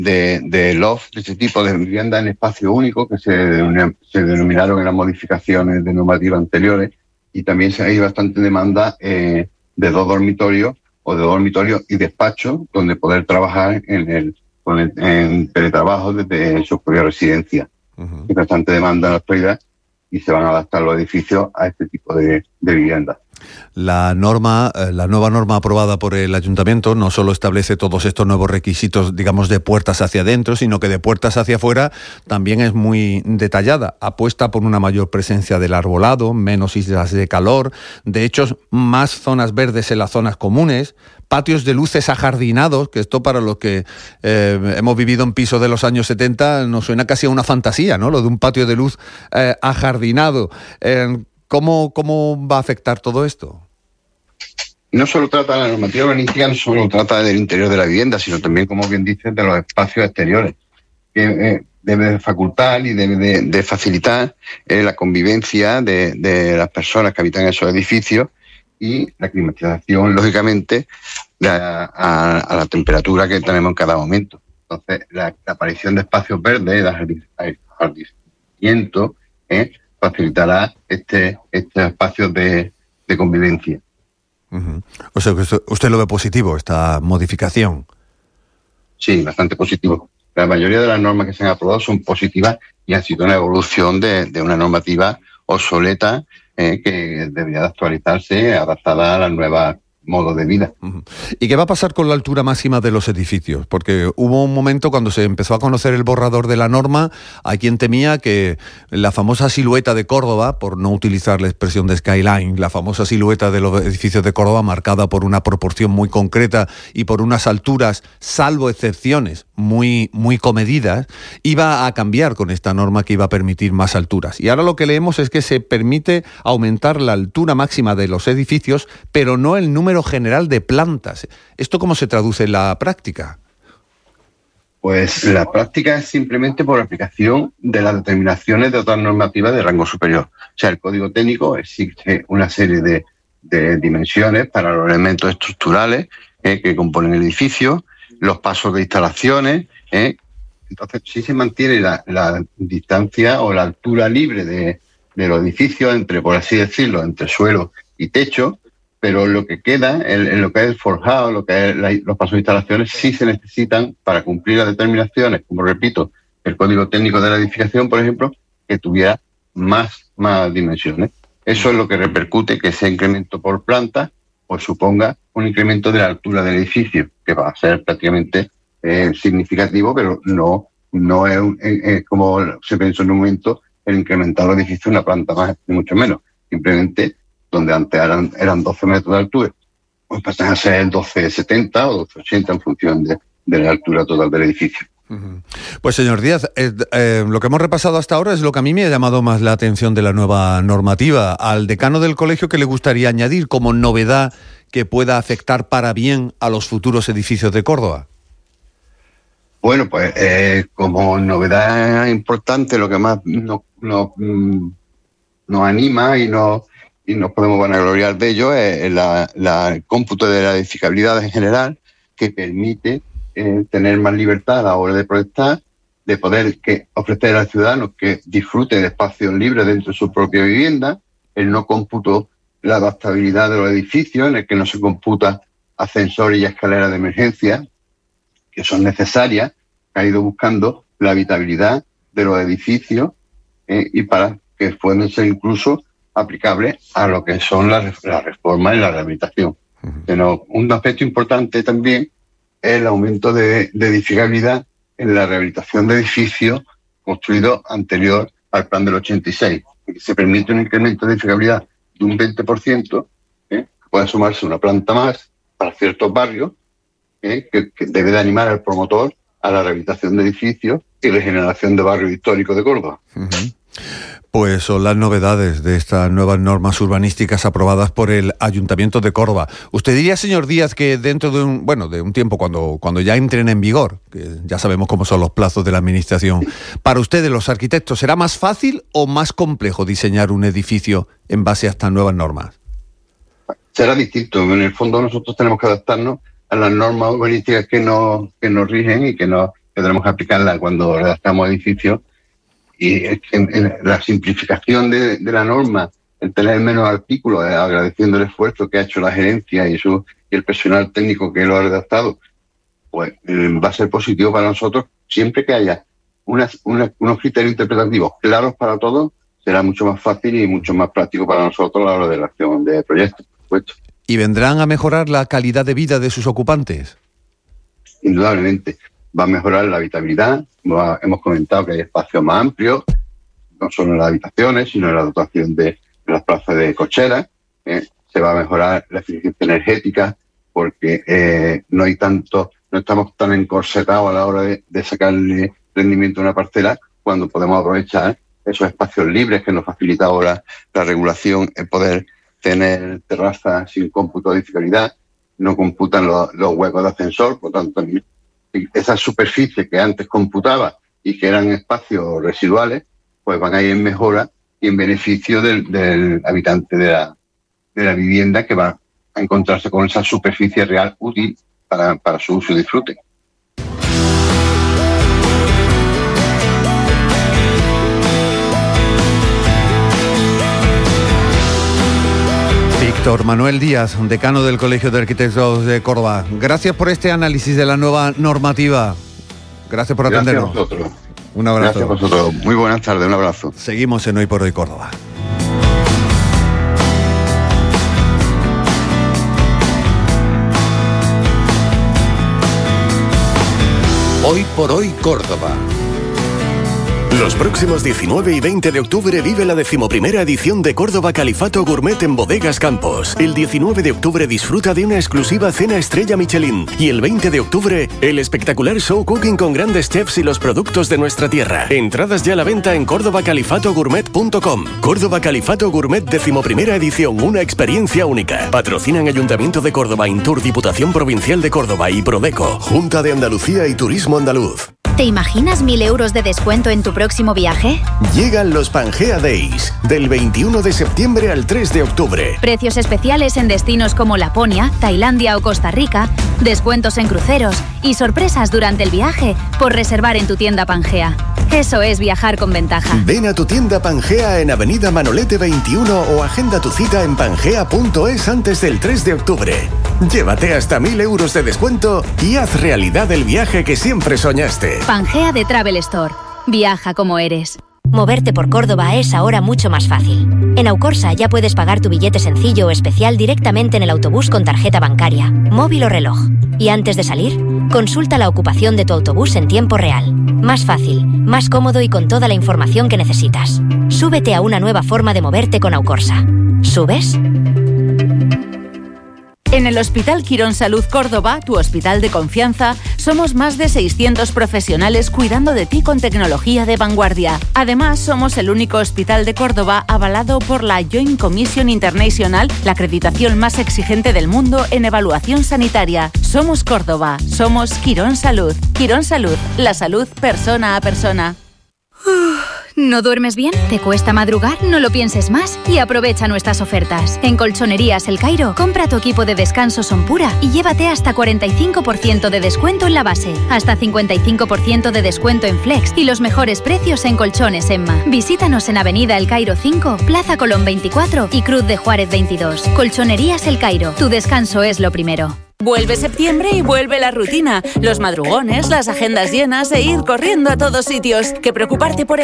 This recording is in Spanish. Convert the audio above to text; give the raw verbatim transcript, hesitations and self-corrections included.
de, de loft, de ese tipo de vivienda en espacio único, que se, se denominaron en las modificaciones de normativa anteriores, y también se ha ido bastante demanda eh, de dos dormitorios o de dos dormitorios y despachos, donde poder trabajar en el, con el en teletrabajo desde su propia residencia. Uh-huh. Hay bastante demanda en la actualidad y se van a adaptar los edificios a este tipo de, de viviendas. La norma, la nueva norma aprobada por el Ayuntamiento no solo establece todos estos nuevos requisitos, digamos, de puertas hacia adentro, sino que de puertas hacia afuera también es muy detallada. Apuesta por una mayor presencia del arbolado, menos islas de calor, de hecho, más zonas verdes en las zonas comunes, patios de luces ajardinados, que esto para los que eh, hemos vivido en pisos de los años setenta nos suena casi a una fantasía, ¿no? Lo de un patio de luz eh, ajardinado. Eh, ¿Cómo, ¿Cómo va a afectar todo esto? No solo trata la normativa urbanística, no solo trata del interior de la vivienda, sino también, como bien dices, de los espacios exteriores, que eh, debe de facultar y debe de, de facilitar eh, la convivencia de, de las personas que habitan esos edificios y la climatización, lógicamente, la, a, a la temperatura que tenemos en cada momento. Entonces, la, la aparición de espacios verdes, el jardinamiento, eh, facilitará este, este espacio de, de convivencia. Uh-huh. O sea, que usted, usted lo ve positivo, esta modificación. Sí, bastante positivo. La mayoría de las normas que se han aprobado son positivas y han sido una evolución de, de una normativa obsoleta eh, que debería de actualizarse, adaptada a las nuevas modos de vida. Uh-huh. ¿Y qué va a pasar con la altura máxima de los edificios? Porque hubo un momento cuando se empezó a conocer el borrador de la norma, hay quien temía que la famosa silueta de Córdoba, por no utilizar la expresión de skyline, la famosa silueta de los edificios de Córdoba marcada por una proporción muy concreta y por unas alturas, salvo excepciones, muy, muy comedidas, iba a cambiar con esta norma que iba a permitir más alturas. Y ahora lo que leemos es que se permite aumentar la altura máxima de los edificios, pero no el número general de plantas. ¿Esto cómo se traduce en la práctica? Pues la práctica es simplemente por aplicación de las determinaciones de otras normativas de rango superior. O sea, el Código Técnico exige una serie de, de dimensiones para los elementos estructurales eh, que componen el edificio, los pasos de instalaciones. Eh. Entonces, sí se mantiene la, la distancia o la altura libre de, de los edificios entre, por así decirlo, entre suelo y techo, pero lo que queda, en, en lo que es el forjado, lo que es la, los pasos de instalaciones, sí se necesitan para cumplir las determinaciones, como repito, el Código Técnico de la Edificación, por ejemplo, que tuviera más, más dimensiones. Eso es lo que repercute que ese incremento por planta pues suponga un incremento de la altura del edificio, que va a ser prácticamente eh, significativo, pero no, no es, un, es como se pensó en un momento el incrementar el edificio una planta más, ni mucho menos. Simplemente donde antes eran, eran doce metros de altura, pues pasan a ser doce setenta o doce ochenta en función de, de la altura total del edificio. Uh-huh. Pues señor Díaz, eh, eh, lo que hemos repasado hasta ahora es lo que a mí me ha llamado más la atención de la nueva normativa. Al decano del colegio, ¿qué le gustaría añadir como novedad que pueda afectar para bien a los futuros edificios de Córdoba? Bueno, pues eh, como novedad importante, lo que más nos, nos, nos anima y nos... y nos podemos vanagloriar de ello, es la, la, el cómputo de la edificabilidad en general, que permite eh, tener más libertad a la hora de proyectar, de poder que, ofrecer a los ciudadanos que disfruten de espacios libres dentro de su propia vivienda, el no cómputo, la adaptabilidad de los edificios, en el que no se computa ascensores y escaleras de emergencia, que son necesarias, que ha ido buscando la habitabilidad de los edificios eh, y para que puedan ser incluso aplicable a lo que son las la reformas y la rehabilitación. Uh-huh. Pero un aspecto importante también es el aumento de, de edificabilidad en la rehabilitación de edificios construidos anterior al plan del ochenta y seis. Se permite un incremento de edificabilidad de un veinte por ciento, ¿eh? que puede sumarse una planta más para ciertos barrios, ¿eh? que, que debe de animar al promotor a la rehabilitación de edificios y regeneración de barrios históricos de Córdoba. Uh-huh. Pues son las novedades de estas nuevas normas urbanísticas aprobadas por el Ayuntamiento de Córdoba. ¿Usted diría, señor Díaz, que dentro de un, bueno, de un tiempo, cuando, cuando ya entren en vigor, que ya sabemos cómo son los plazos de la Administración, para ustedes, los arquitectos, será más fácil o más complejo diseñar un edificio en base a estas nuevas normas? Será distinto. En el fondo nosotros tenemos que adaptarnos a las normas urbanísticas que nos, que nos rigen y que nos, que tenemos que aplicarla cuando redactamos edificios, y en, en la simplificación de, de la norma, el tener menos artículos, eh, agradeciendo el esfuerzo que ha hecho la gerencia y, su, y el personal técnico que lo ha redactado, pues eh, va a ser positivo para nosotros. Siempre que haya una, una, unos criterios interpretativos claros para todos, será mucho más fácil y mucho más práctico para nosotros a la hora de la acción de proyectos, por supuesto. ¿Y vendrán a mejorar la calidad de vida de sus ocupantes? Indudablemente. Va a mejorar la habitabilidad. Va, hemos comentado que hay espacios más amplios, no solo en las habitaciones, sino en la dotación de, de las plazas de cocheras. ¿eh? Se va a mejorar la eficiencia energética porque eh, no hay tanto, no estamos tan encorsetados a la hora de, de sacarle rendimiento a una parcela, cuando podemos aprovechar esos espacios libres que nos facilita ahora la regulación, el poder tener terrazas sin cómputo de edificabilidad, no computan los, los huecos de ascensor, por tanto, esas superficies que antes computaba y que eran espacios residuales, pues van a ir en mejora y en beneficio del, del habitante de la, de la vivienda, que va a encontrarse con esa superficie real útil para, para su uso y disfrute. Víctor Manuel Díaz, decano del Colegio de Arquitectos de Córdoba. Gracias por este análisis de la nueva normativa. Gracias por atendernos. Gracias a vosotros. Un abrazo. Gracias a vosotros. Muy buenas tardes, un abrazo. Seguimos en Hoy por Hoy Córdoba. Hoy por Hoy Córdoba. Los próximos diecinueve y veinte de octubre vive la decimoprimera edición de Córdoba Califato Gourmet en Bodegas Campos. El diecinueve de octubre disfruta de una exclusiva cena estrella Michelin. Y el veinte de octubre, el espectacular show cooking con grandes chefs y los productos de nuestra tierra. Entradas ya a la venta en córdoba califato gourmet punto com. Córdoba Califato Gourmet decimoprimera edición, una experiencia única. Patrocinan Ayuntamiento de Córdoba, Intur, Diputación Provincial de Córdoba y Prodeco, Junta de Andalucía y Turismo Andaluz. ¿Te imaginas mil euros de descuento en tu próximo viaje? Llegan los Pangea Days, del veintiuno de septiembre al tres de octubre. Precios especiales en destinos como Laponia, Tailandia o Costa Rica, descuentos en cruceros y sorpresas durante el viaje por reservar en tu tienda Pangea. Eso es viajar con ventaja. Ven a tu tienda Pangea en Avenida Manolete veintiuno o agenda tu cita en pangea punto es antes del tres de octubre. Llévate hasta mil euros de descuento y haz realidad el viaje que siempre soñaste. Pangea de Travel Store. Viaja como eres. Moverte por Córdoba es ahora mucho más fácil. En Aucorsa ya puedes pagar tu billete sencillo o especial directamente en el autobús con tarjeta bancaria, móvil o reloj. Y antes de salir, consulta la ocupación de tu autobús en tiempo real. Más fácil, más cómodo y con toda la información que necesitas. Súbete a una nueva forma de moverte con Aucorsa. ¿Subes? En el Hospital Quirón Salud Córdoba, tu hospital de confianza, somos más de seiscientos profesionales cuidando de ti con tecnología de vanguardia. Además, somos el único hospital de Córdoba avalado por la Joint Commission International, la acreditación más exigente del mundo en evaluación sanitaria. Somos Córdoba, somos Quirón Salud. Quirón Salud, la salud persona a persona. ¿No duermes bien? ¿Te cuesta madrugar? No lo pienses más y aprovecha nuestras ofertas. En Colchonerías El Cairo, compra tu equipo de descanso Sonpura y llévate hasta cuarenta y cinco por ciento de descuento en la base, hasta cincuenta y cinco por ciento de descuento en Flex y los mejores precios en colchones Emma. Visítanos en Avenida El Cairo cinco, Plaza Colón veinticuatro y Cruz de Juárez veintidós. Colchonerías El Cairo, tu descanso es lo primero. Vuelve septiembre y vuelve la rutina, los madrugones, las agendas llenas e ir corriendo a todos sitios. Que preocuparte por